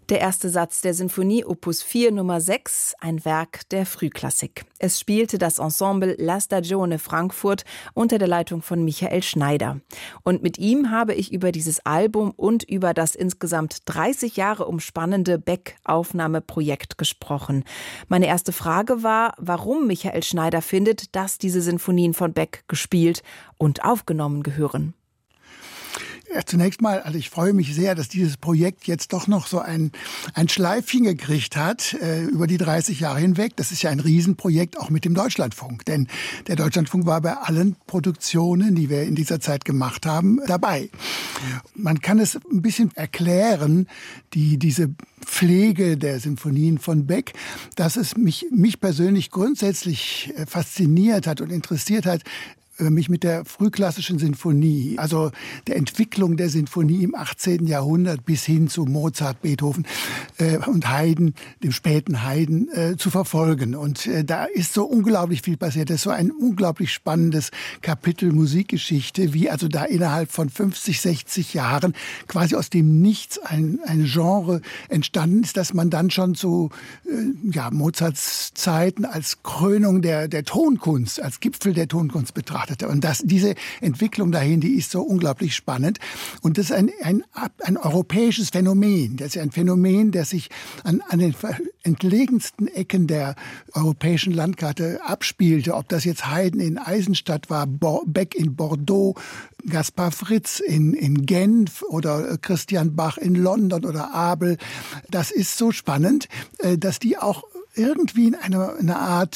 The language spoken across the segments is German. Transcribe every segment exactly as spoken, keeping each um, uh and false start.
Der erste Satz der Sinfonie Opus vier Nummer sechs, ein Werk der Frühklassik. Es spielte das Ensemble La Stagione Frankfurt unter der Leitung von Michael Schneider. Und mit ihm habe ich über dieses Album und über das insgesamt dreißig Jahre umspannende Beck-Aufnahmeprojekt gesprochen. Meine erste Frage war, warum Michael Schneider findet, dass diese Sinfonien von Beck gespielt und aufgenommen gehören. Ja, zunächst mal, also ich freue mich sehr, dass dieses Projekt jetzt doch noch so ein, ein Schleifchen gekriegt hat äh, über die dreißig Jahre hinweg. Das ist ja ein Riesenprojekt auch mit dem Deutschlandfunk, denn der Deutschlandfunk war bei allen Produktionen, die wir in dieser Zeit gemacht haben, dabei. Man kann es ein bisschen erklären, die diese Pflege der Sinfonien von Beck, dass es mich, mich persönlich grundsätzlich fasziniert hat und interessiert hat, mich mit der frühklassischen Sinfonie, also der Entwicklung der Sinfonie im achtzehnten Jahrhundert bis hin zu Mozart, Beethoven äh, und Haydn, dem späten Haydn, äh, zu verfolgen. Und äh, da ist so unglaublich viel passiert. Das ist so ein unglaublich spannendes Kapitel Musikgeschichte, wie also da innerhalb von fünfzig, sechzig Jahren quasi aus dem Nichts ein, ein Genre entstanden ist, dass man dann schon zu äh, ja, Mozarts Zeiten als Krönung der, der Tonkunst, als Gipfel der Tonkunst betrachtet. Und das, diese Entwicklung dahin, die ist so unglaublich spannend. Und das ist ein, ein, ein europäisches Phänomen. Das ist ein Phänomen, das sich an, an den entlegensten Ecken der europäischen Landkarte abspielte. Ob das jetzt Haydn in Eisenstadt war, Beck in Bordeaux, Gaspar Fritz in, in Genf oder Christian Bach in London oder Abel. Das ist so spannend, dass die auch irgendwie in einer, einer Art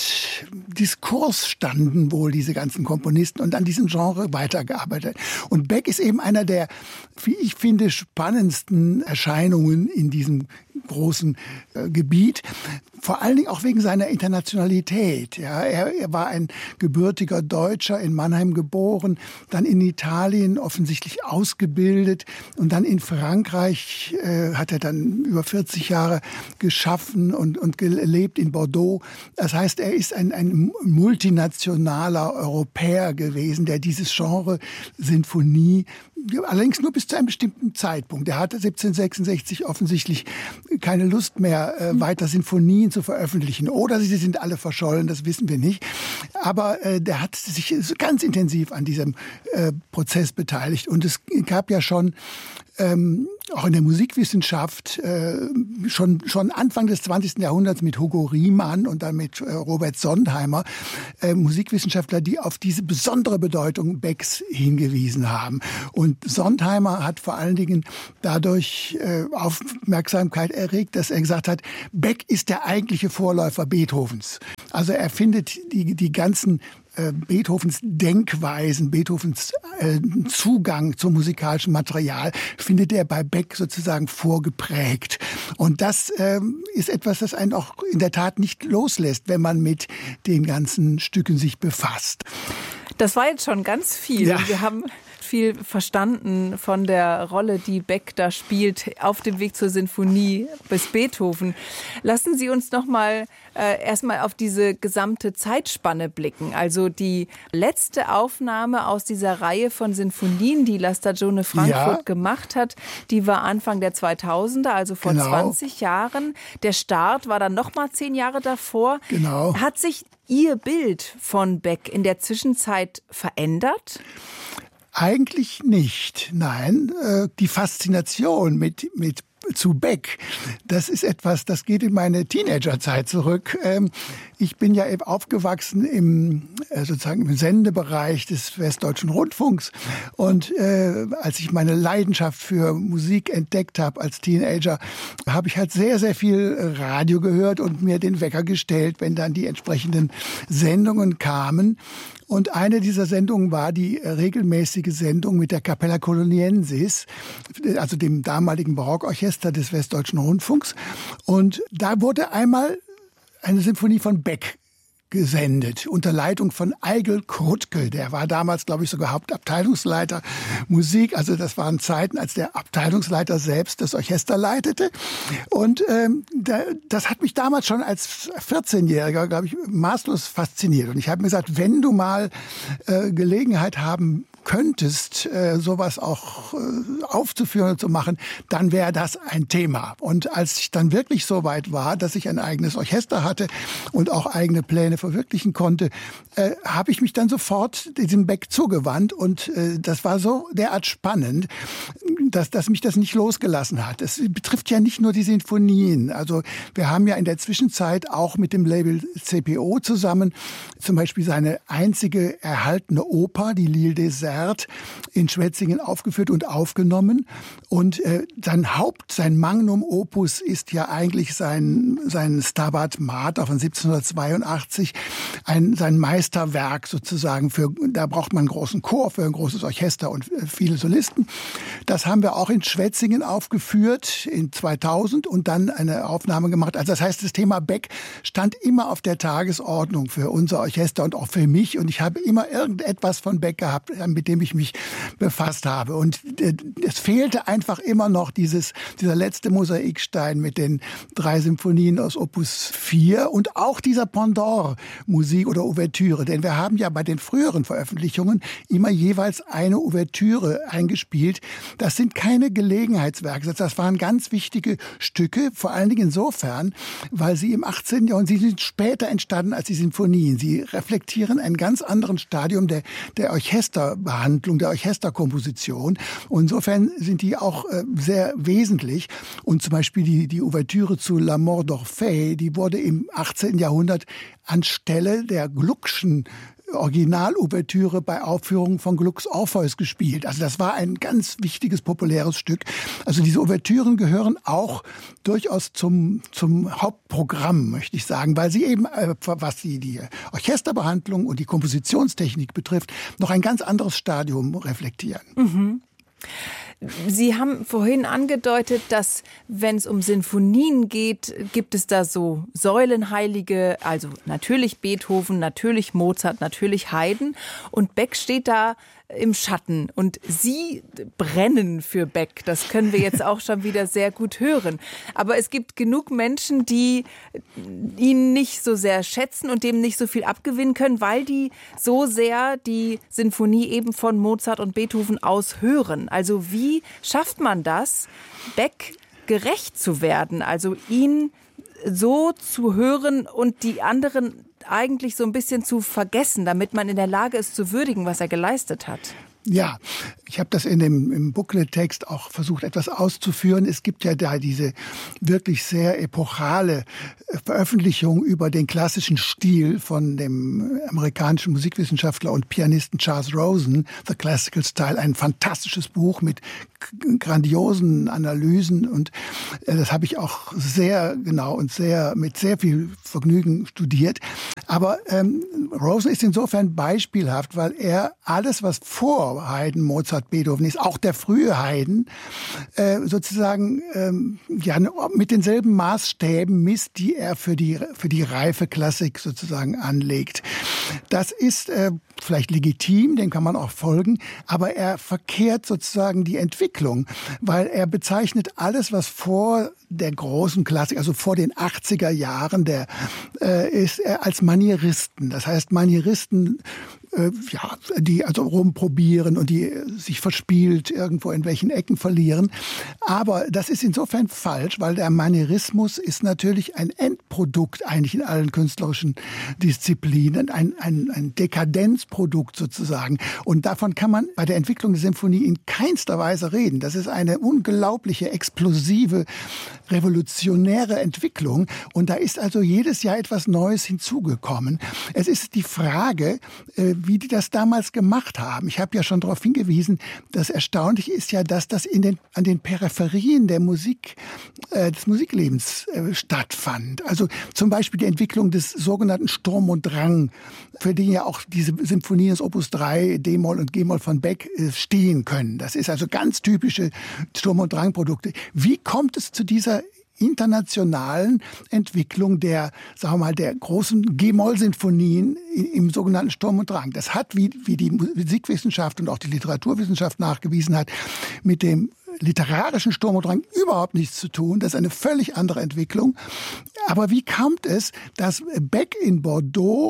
Diskurs standen wohl diese ganzen Komponisten und an diesem Genre weitergearbeitet. Und Beck ist eben einer der, wie ich finde, spannendsten Erscheinungen in diesem großen äh, Gebiet. Vor allen Dingen auch wegen seiner Internationalität. Ja, er, er war ein gebürtiger Deutscher, in Mannheim geboren, dann in Italien offensichtlich ausgebildet und dann in Frankreich äh, hat er dann über vierzig Jahre geschaffen und, und gelebt in Bordeaux. Das heißt, er ist ein, ein multinationaler Europäer gewesen, der dieses Genre Sinfonie allerdings nur bis zu einem bestimmten Zeitpunkt. Er hatte siebzehnhundertsechsundsechzig offensichtlich keine Lust mehr, äh, weiter Sinfonien zu veröffentlichen. Oder sie sind alle verschollen, das wissen wir nicht. Aber äh, der hat sich ganz intensiv an diesem äh, Prozess beteiligt. Und es gab ja schon ähm, auch in der Musikwissenschaft äh, schon schon Anfang des zwanzigsten Jahrhunderts mit Hugo Riemann und dann mit äh, Robert Sondheimer äh, Musikwissenschaftler, die auf diese besondere Bedeutung Becks hingewiesen haben. Und Sondheimer hat vor allen Dingen dadurch äh, Aufmerksamkeit erregt, dass er gesagt hat, Beck ist der eigentliche Vorläufer Beethovens. Also er findet die die ganzen Beethovens Denkweisen, Beethovens äh, Zugang zum musikalischen Material findet er bei Beck sozusagen vorgeprägt. Und das ähm, ist etwas, das einen auch in der Tat nicht loslässt, wenn man mit den ganzen Stücken sich befasst. Das war jetzt schon ganz viel. Ja. Wir haben viel verstanden von der Rolle, die Beck da spielt, auf dem Weg zur Sinfonie bis Beethoven. Lassen Sie uns noch mal äh, erstmal auf diese gesamte Zeitspanne blicken. Also die letzte Aufnahme aus dieser Reihe von Sinfonien, die La Stagione Frankfurt ja. gemacht hat, die war Anfang der zweitausender, also vor genau. zwanzig Jahren. Der Start war dann noch mal zehn Jahre davor. Genau. Hat sich Ihr Bild von Beck in der Zwischenzeit verändert? Eigentlich nicht, nein. Die Faszination mit, mit zu Beck, das ist etwas, das geht in meine Teenagerzeit zurück. Ich bin ja eben aufgewachsen im sozusagen im Sendebereich des Westdeutschen Rundfunks und äh, als ich meine Leidenschaft für Musik entdeckt habe als Teenager, habe ich halt sehr, sehr viel Radio gehört und mir den Wecker gestellt, wenn dann die entsprechenden Sendungen kamen. Und eine dieser Sendungen war die regelmäßige Sendung mit der Capella Coloniensis, also dem damaligen Barockorchester des Westdeutschen Rundfunks. Und da wurde einmal eine Sinfonie von Beck gesendet, unter Leitung von Eigil Krutkel. Der war damals, glaube ich, sogar Hauptabteilungsleiter Musik. Also das waren Zeiten, als der Abteilungsleiter selbst das Orchester leitete. Und ähm, da, das hat mich damals schon als vierzehnjähriger, glaube ich, maßlos fasziniert. Und ich habe mir gesagt, wenn du mal äh, Gelegenheit haben könntest, äh, sowas auch äh, aufzuführen und zu machen, dann wäre das ein Thema. Und als ich dann wirklich so weit war, dass ich ein eigenes Orchester hatte und auch eigene Pläne verwirklichen konnte, äh, habe ich mich dann sofort diesem Beck zugewandt. Und äh, das war so derart spannend, dass, dass mich das nicht losgelassen hat. Es betrifft ja nicht nur die Sinfonien. Also wir haben ja in der Zwischenzeit auch mit dem Label C P O zusammen zum Beispiel seine einzige erhaltene Oper, die L'Île Déserte, in Schwetzingen aufgeführt und aufgenommen. Und äh, sein Haupt, sein Magnum Opus ist ja eigentlich sein, sein Stabat Mater von siebzehnhundertzweiundachtzig, ein, sein Meisterwerk sozusagen. Für, da braucht man einen großen Chor für ein großes Orchester und viele Solisten. Das haben wir auch in Schwetzingen aufgeführt in zweitausend und dann eine Aufnahme gemacht. Also das heißt, das Thema Beck stand immer auf der Tagesordnung für unser Orchester und auch für mich. Und ich habe immer irgendetwas von Beck gehabt, mit dem ich mich befasst habe. Und es fehlte einfach immer noch dieses, dieser letzte Mosaikstein mit den drei Symphonien aus Opus vier und auch dieser Pendant-Musik oder Ouvertüre. Denn wir haben ja bei den früheren Veröffentlichungen immer jeweils eine Ouvertüre eingespielt. Das sind keine Gelegenheitswerke. Das waren ganz wichtige Stücke, vor allen Dingen insofern, weil sie im achtzehnten Jahrhundert, sie sind später entstanden als die Sinfonien. Sie reflektieren ein ganz anderes Stadium der, der Orchesterbehandlung, der Orchesterkomposition. Und insofern sind die auch äh, sehr wesentlich. Und zum Beispiel die, die Ouvertüre zu La Mort d'Orphée, die wurde im achtzehnten Jahrhundert anstelle der Gluckschen Original-Ouvertüre bei Aufführungen von Glucks Orpheus gespielt. Also das war ein ganz wichtiges, populäres Stück. Also diese Ouvertüren gehören auch durchaus zum, zum Hauptprogramm, möchte ich sagen, weil sie eben, was die, die Orchesterbehandlung und die Kompositionstechnik betrifft, noch ein ganz anderes Stadium reflektieren. Mhm. Sie haben vorhin angedeutet, dass, wenn es um Sinfonien geht, gibt es da so Säulenheilige, also natürlich Beethoven, natürlich Mozart, natürlich Haydn. Und Beck steht da im Schatten und Sie brennen für Beck. Das können wir jetzt auch schon wieder sehr gut hören. Aber es gibt genug Menschen, die ihn nicht so sehr schätzen und dem nicht so viel abgewinnen können, weil die so sehr die Sinfonie eben von Mozart und Beethoven aus hören. Also wie schafft man das, Beck gerecht zu werden? Also ihn so zu hören und die anderen eigentlich so ein bisschen zu vergessen, damit man in der Lage ist, zu würdigen, was er geleistet hat? Ja, ich habe das in dem im Booklet-Text auch versucht, etwas auszuführen. Es gibt ja da diese wirklich sehr epochale Veröffentlichung über den klassischen Stil von dem amerikanischen Musikwissenschaftler und Pianisten Charles Rosen, The Classical Style, ein fantastisches Buch mit grandiosen Analysen und das habe ich auch sehr genau und sehr mit sehr viel Vergnügen studiert. Aber ähm, Rosen ist insofern beispielhaft, weil er alles, was vor Haydn, Mozart, Beethoven ist, auch der frühe Haydn, äh, sozusagen ähm, ja, mit denselben Maßstäben misst, die er für die, für die reife Klassik sozusagen anlegt. Das ist äh, vielleicht legitim, dem kann man auch folgen, aber er verkehrt sozusagen die Entwicklung, weil er bezeichnet alles, was vor der großen Klassik, also vor den achtziger Jahren, der äh, ist er als Manieristen. Das heißt, Manieristen, äh, ja, die also rumprobieren und die sich verspielt irgendwo in welchen Ecken verlieren. Aber das ist insofern falsch, weil der Manierismus ist natürlich ein Endprodukt eigentlich in allen künstlerischen Disziplinen, ein, ein, ein Dekadenzprodukt sozusagen. Und davon kann man bei der Entwicklung der Symphonie in keinster Weise reden. Das ist eine unglaubliche, explosive, revolutionäre Entwicklung. Und da ist also jedes Jahr etwas Neues hinzugekommen. Es ist die Frage, wie die das damals gemacht haben. Ich habe ja schon darauf hingewiesen, das Erstaunliche ist ja, dass das in den, an den Peripherien der Musik, äh, des Musiklebens äh, stattfand. Also zum Beispiel die Entwicklung des sogenannten Sturm und Drang, für den ja auch diese Symphonien des Opus drei, D-Moll und G-Moll von Beck äh, stehen können. Das ist also ganz typische Sturm- und Drang-Produkte. Wie kommt es zu dieser internationalen Entwicklung der, sagen wir mal, der großen G-Moll-Sinfonien im sogenannten Sturm und Drang? Das hat, wie, wie die Musikwissenschaft und auch die Literaturwissenschaft nachgewiesen hat, mit dem literarischen Sturm und Drang überhaupt nichts zu tun. Das ist eine völlig andere Entwicklung. Aber wie kommt es, dass Beck in Bordeaux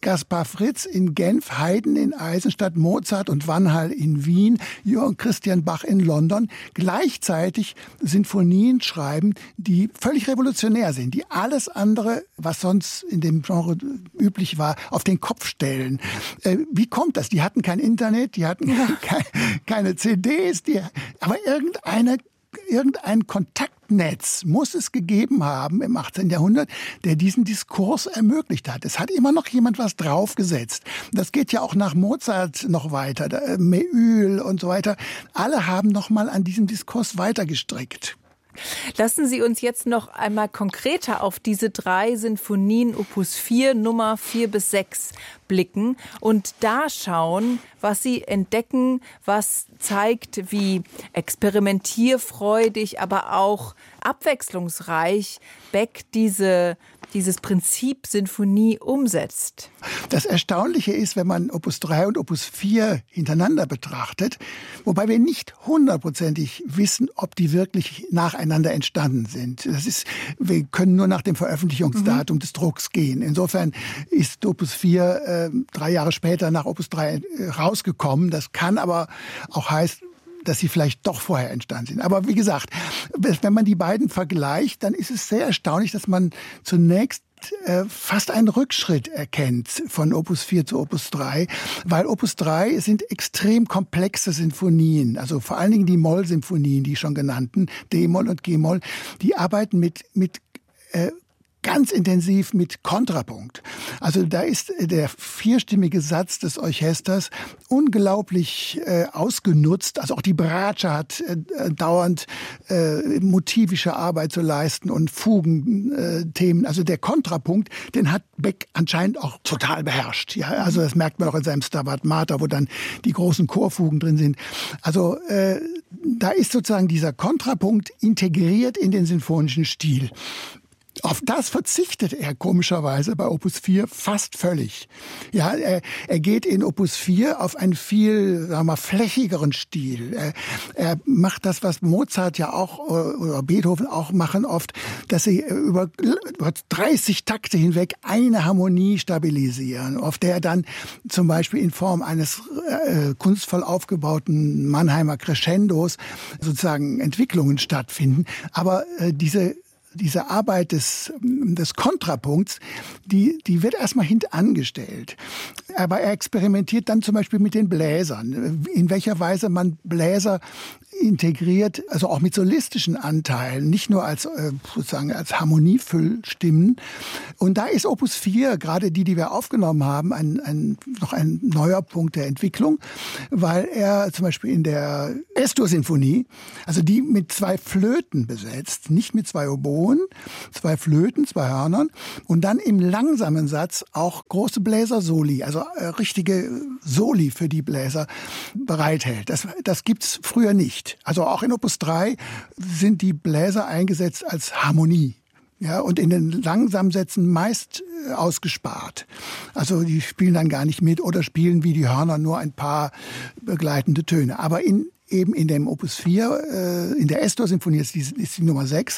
Gaspar Fritz in Genf, Haydn in Eisenstadt, Mozart und Vanhal in Wien, Johann Christian Bach in London gleichzeitig Sinfonien schreiben, die völlig revolutionär sind, die alles andere, was sonst in dem Genre üblich war, auf den Kopf stellen. Äh, wie kommt das? Die hatten kein Internet, die hatten ja. keine, keine C Ds, die, aber irgendeine Irgendein Kontaktnetz muss es gegeben haben im achtzehnten Jahrhundert, der diesen Diskurs ermöglicht hat. Es hat immer noch jemand was draufgesetzt. Das geht ja auch nach Mozart noch weiter, Méhul und so weiter. Alle haben noch mal an diesem Diskurs weitergestrickt. Lassen Sie uns jetzt noch einmal konkreter auf diese drei Sinfonien Opus vier, Nummer vier bis sechs blicken und da schauen, was Sie entdecken, was zeigt, wie experimentierfreudig, aber auch abwechslungsreich Beck diese, dieses Prinzip Sinfonie umsetzt. Das Erstaunliche ist, wenn man Opus drei und Opus vier hintereinander betrachtet, wobei wir nicht hundertprozentig wissen, ob die wirklich nacheinander entstanden sind. Das ist, wir können nur nach dem Veröffentlichungsdatum mhm. des Drucks gehen. Insofern ist Opus vier äh, drei Jahre später nach Opus drei äh, rausgekommen. Das kann aber auch heißen, dass sie vielleicht doch vorher entstanden sind. Aber wie gesagt, wenn man die beiden vergleicht, dann ist es sehr erstaunlich, dass man zunächst äh, fast einen Rückschritt erkennt von Opus vier zu Opus drei, weil Opus drei sind extrem komplexe Sinfonien, also vor allen Dingen die Moll-Sinfonien, die schon genannten, D-Moll und G-Moll, die arbeiten mit, mit äh, ganz intensiv mit Kontrapunkt. Also da ist der vierstimmige Satz des Orchesters unglaublich äh, ausgenutzt. Also auch die Bratsche hat äh, dauernd äh, motivische Arbeit zu leisten und Fugenthemen. Äh, also der Kontrapunkt, den hat Beck anscheinend auch total beherrscht. Ja, also das merkt man auch in seinem Stabat Mater, wo dann die großen Chorfugen drin sind. Also äh, da ist sozusagen dieser Kontrapunkt integriert in den sinfonischen Stil. Auf das verzichtet er komischerweise bei Opus vier fast völlig. Ja, er, er geht in Opus vier auf einen viel, sagen wir mal, flächigeren Stil. Er, er macht das, was Mozart ja auch oder Beethoven auch machen oft, dass sie über, über dreißig Takte hinweg eine Harmonie stabilisieren, auf der dann zum Beispiel in Form eines äh, kunstvoll aufgebauten Mannheimer Crescendos sozusagen Entwicklungen stattfinden. Aber äh, diese Diese Arbeit des, des Kontrapunkts, die, die wird erstmal hintangestellt. Aber er experimentiert dann zum Beispiel mit den Bläsern. In welcher Weise man Bläser integriert, also auch mit solistischen Anteilen, nicht nur als äh, sozusagen als Harmoniefüllstimmen. Und da ist Opus vier, gerade die, die wir aufgenommen haben, ein, ein, noch ein neuer Punkt der Entwicklung, weil er zum Beispiel in der Es-Dur-Sinfonie, also die mit zwei Flöten besetzt, nicht mit zwei Oboen, zwei Flöten, zwei Hörnern und dann im langsamen Satz auch große Bläser-Soli, also äh, richtige Soli für die Bläser bereithält. Das, das gibt's früher nicht. Also auch in Opus drei sind die Bläser eingesetzt als Harmonie. Ja, und in den langsamen Sätzen meist äh, ausgespart. Also die spielen dann gar nicht mit oder spielen wie die Hörner nur ein paar begleitende Töne. Aber in eben in dem Opus vier, äh, in der Es-Dur-Sinfonie ist die, ist die Nummer sechs,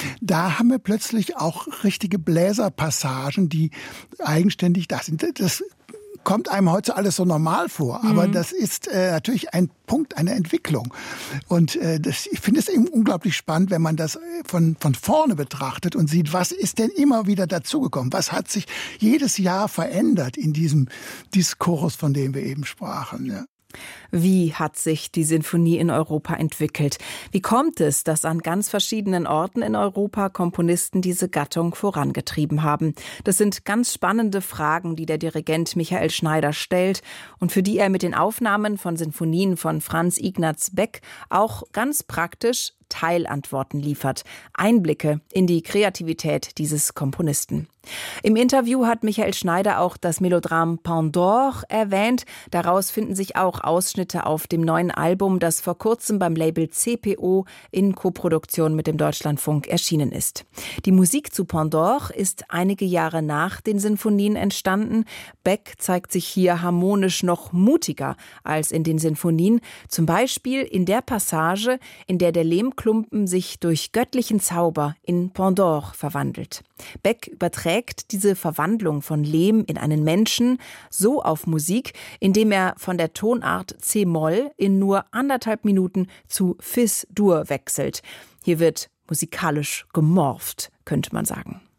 da haben wir plötzlich auch richtige Bläserpassagen, die eigenständig da sind. Das kommt einem heute alles so normal vor, aber mhm. das ist äh, natürlich ein Punkt, eine Entwicklung. Und äh, das, ich finde es eben unglaublich spannend, wenn man das von, von vorne betrachtet und sieht, was ist denn immer wieder dazugekommen? Was hat sich jedes Jahr verändert in diesem Diskurs, von dem wir eben sprachen? Ja. Wie hat sich die Sinfonie in Europa entwickelt? Wie kommt es, dass an ganz verschiedenen Orten in Europa Komponisten diese Gattung vorangetrieben haben? Das sind ganz spannende Fragen, die der Dirigent Michael Schneider stellt und für die er mit den Aufnahmen von Sinfonien von Franz Ignaz Beck auch ganz praktisch Teilantworten liefert. Einblicke in die Kreativität dieses Komponisten. Im Interview hat Michael Schneider auch das Melodram Pandore erwähnt. Daraus finden sich auch Ausschnitte auf dem neuen Album, das vor kurzem beim Label C P O in Koproduktion mit dem Deutschlandfunk erschienen ist. Die Musik zu Pandore ist einige Jahre nach den Sinfonien entstanden. Beck zeigt sich hier harmonisch noch mutiger als in den Sinfonien. Zum Beispiel in der Passage, in der der Lehm Tonklumpen sich durch göttlichen Zauber in Pandore verwandelt. Beck überträgt diese Verwandlung von Lehm in einen Menschen so auf Musik, indem er von der Tonart C-Moll in nur anderthalb Minuten zu Fis-Dur wechselt. Hier wird musikalisch gemorpht, könnte man sagen.